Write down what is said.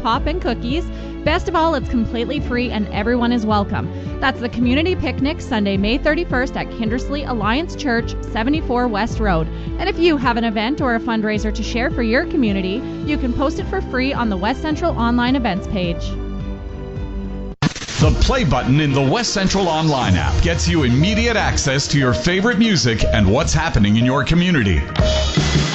pop, and cookies. Best of all, it's completely free and everyone is welcome. That's the Community Picnic, Sunday, May 31st at Kindersley Alliance Church, 74 West Road. And if you have an event or a fundraiser to share for your community, you can post it for free on the West Central Online Events page. The play button in the West Central Online app gets you immediate access to your favorite music and what's happening in your community.